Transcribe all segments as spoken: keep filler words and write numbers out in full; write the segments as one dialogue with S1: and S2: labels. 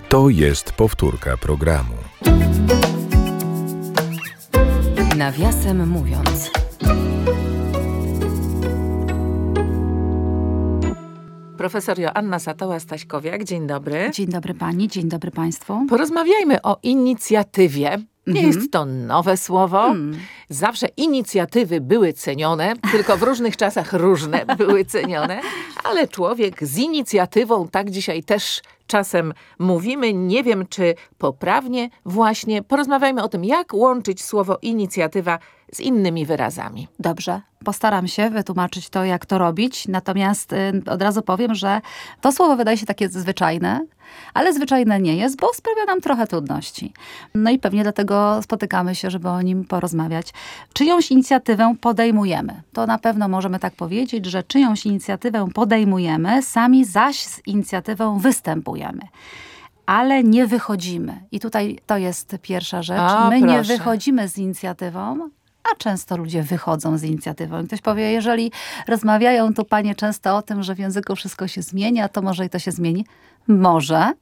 S1: To jest powtórka programu.
S2: Nawiasem mówiąc.
S3: Profesor Joanna Satoła-Staśkowiak, dzień dobry.
S4: Dzień dobry pani, dzień dobry państwu.
S3: Porozmawiajmy o inicjatywie. Nie mhm. jest to nowe słowo. Hmm. Zawsze inicjatywy były cenione, tylko w różnych czasach różne były cenione, ale człowiek z inicjatywą, tak dzisiaj też czasem mówimy, nie wiem czy poprawnie, właśnie porozmawiajmy o tym, jak łączyć słowo inicjatywa z innymi wyrazami.
S4: Dobrze, postaram się wytłumaczyć to, jak to robić, natomiast y, od razu powiem, że to słowo wydaje się takie zwyczajne, ale zwyczajne nie jest, bo sprawia nam trochę trudności. No i pewnie dlatego spotykamy się, żeby o nim porozmawiać. Czyjąś inicjatywę podejmujemy. To na pewno możemy tak powiedzieć, że czyjąś inicjatywę podejmujemy, sami zaś z inicjatywą występujemy. Ale nie wychodzimy. I tutaj to jest pierwsza rzecz.
S3: A,
S4: My
S3: proszę.
S4: nie wychodzimy z inicjatywą, a często ludzie wychodzą z inicjatywą. I ktoś powie, jeżeli rozmawiają tu panie często o tym, że w języku wszystko się zmienia, to może i to się zmieni. Może,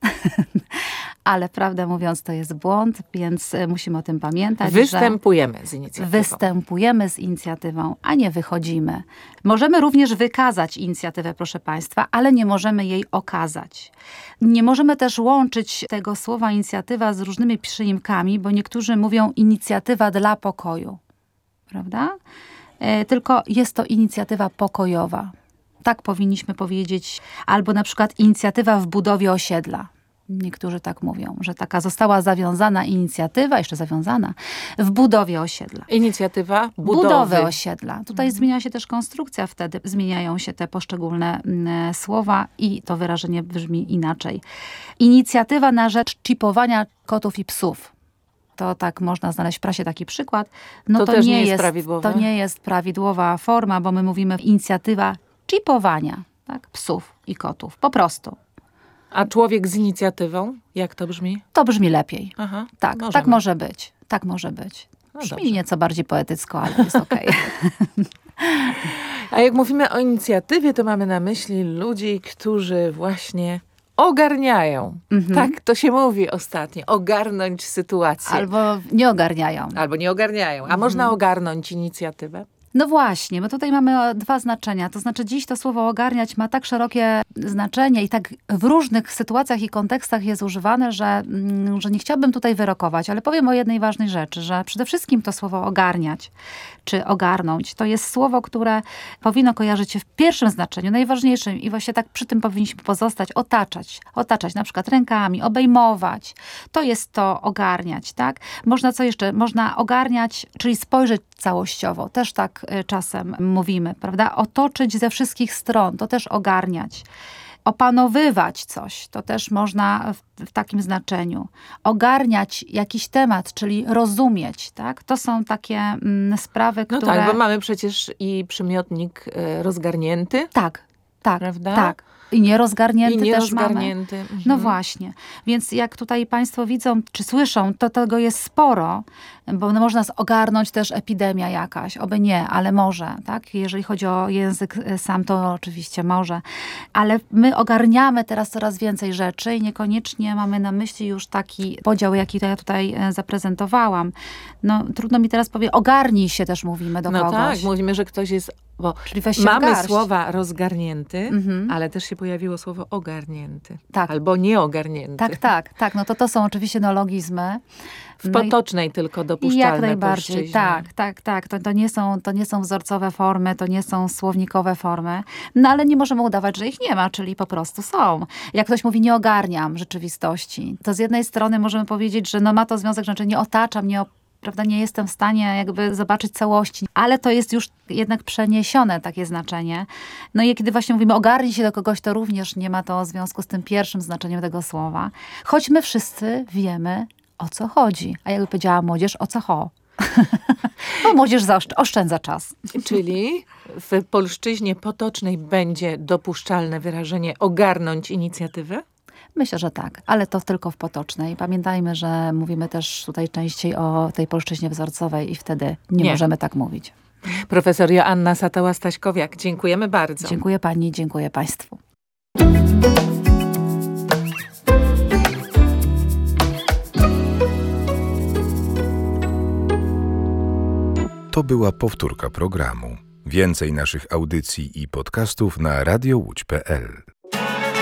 S4: ale prawdę mówiąc to jest błąd, więc musimy o tym pamiętać.
S3: Występujemy z inicjatywą.
S4: Występujemy z inicjatywą, a nie wychodzimy. Możemy również wykazać inicjatywę, proszę państwa, ale nie możemy jej okazać. Nie możemy też łączyć tego słowa inicjatywa z różnymi przyimkami, bo niektórzy mówią inicjatywa dla pokoju. Prawda? E, tylko jest to inicjatywa pokojowa. Tak powinniśmy powiedzieć. Albo na przykład inicjatywa w budowie osiedla. Niektórzy tak mówią, że taka została zawiązana inicjatywa, jeszcze zawiązana, w budowie osiedla.
S3: Inicjatywa budowy.
S4: Budowy osiedla. Tutaj mhm. zmienia się też konstrukcja wtedy. Zmieniają się te poszczególne m, słowa i to wyrażenie brzmi inaczej. Inicjatywa na rzecz czipowania kotów i psów. To tak można znaleźć w prasie taki przykład. No
S3: to,
S4: to
S3: też
S4: nie
S3: nie jest
S4: jest
S3: prawidłowe.
S4: To nie jest prawidłowa forma, bo my mówimy inicjatywa czipowania, tak? Psów i kotów. Po prostu.
S3: A człowiek z inicjatywą? Jak to brzmi?
S4: To brzmi lepiej.
S3: Aha,
S4: tak,
S3: możemy.
S4: tak może być. Tak może być.
S3: No
S4: brzmi
S3: dobrze.
S4: nieco bardziej poetycko, ale jest okej.
S3: A jak mówimy o inicjatywie, to mamy na myśli ludzi, którzy właśnie ogarniają. Mhm. Tak to się mówi ostatnio. Ogarnąć sytuację.
S4: Albo nie ogarniają.
S3: Albo nie ogarniają. A mhm. można ogarnąć inicjatywę?
S4: No właśnie, bo tutaj mamy dwa znaczenia. To znaczy dziś to słowo ogarniać ma tak szerokie znaczenie i tak w różnych sytuacjach i kontekstach jest używane, że, że nie chciałabym tutaj wyrokować, ale powiem o jednej ważnej rzeczy, że przede wszystkim to słowo ogarniać, czy ogarnąć, to jest słowo, które powinno kojarzyć się w pierwszym znaczeniu, najważniejszym i właśnie tak przy tym powinniśmy pozostać, otaczać, otaczać na przykład rękami, obejmować. To jest to ogarniać, tak? Można co jeszcze? Można ogarniać, czyli spojrzeć całościowo. Też tak czasem mówimy, prawda? Otoczyć ze wszystkich stron, to też ogarniać. Opanowywać coś, to też można w, w takim znaczeniu. Ogarniać jakiś temat, czyli rozumieć, tak? To są takie mm, sprawy,
S3: no
S4: które...
S3: No tak, bo mamy przecież i przymiotnik y, rozgarnięty.
S4: Tak, tak,
S3: prawda?
S4: Tak. I nierozgarnięty
S3: I
S4: nierozgarnięty.
S3: też mamy.
S4: No mhm. właśnie. Więc jak tutaj państwo widzą, czy słyszą, to tego jest sporo, bo można ogarnąć też epidemia jakaś. Oby nie, ale może, tak? Jeżeli chodzi o język sam, to oczywiście może. Ale my ogarniamy teraz coraz więcej rzeczy i niekoniecznie mamy na myśli już taki podział, jaki to ja tutaj zaprezentowałam. No trudno mi teraz powiedzieć, ogarnij się też mówimy do
S3: no
S4: kogoś.
S3: No tak, mówimy, że ktoś jest... Bo
S4: Czyli weź się
S3: mamy
S4: w garść.
S3: słowa rozgarnięty,
S4: mhm.
S3: ale też się pojawiło słowo ogarnięty.
S4: Tak.
S3: Albo nieogarnięty.
S4: Tak, tak, tak. No to to są oczywiście neologizmy.
S3: W potocznej no tylko dopuszczalne
S4: jak najbardziej,
S3: polszczyźnie.
S4: tak, tak, tak. To, to, nie są, to nie są wzorcowe formy, to nie są słownikowe formy, no ale nie możemy udawać, że ich nie ma, czyli po prostu są. Jak ktoś mówi, nie ogarniam rzeczywistości, to z jednej strony możemy powiedzieć, że no ma to związek, że znaczy nie otaczam, nie prawda, nie jestem w stanie jakby zobaczyć całości, ale to jest już jednak przeniesione takie znaczenie. No i kiedy właśnie mówimy ogarnij się do kogoś, to również nie ma to związku z tym pierwszym znaczeniem tego słowa. Choć my wszyscy wiemy, o co chodzi. A jakby powiedziała młodzież, o co ho? Bo młodzież oszczędza czas.
S3: Czyli w polszczyźnie potocznej będzie dopuszczalne wyrażenie ogarnąć inicjatywę?
S4: Myślę, że tak, ale to tylko w potocznej. Pamiętajmy, że mówimy też tutaj częściej o tej polszczyźnie wzorcowej i wtedy nie, nie. możemy tak mówić.
S3: Profesor Joanna Satoła-Staśkowiak, dziękujemy bardzo.
S4: Dziękuję pani, dziękuję państwu.
S1: To była powtórka programu. Więcej naszych audycji i podcastów na radio łódź kropka pe el.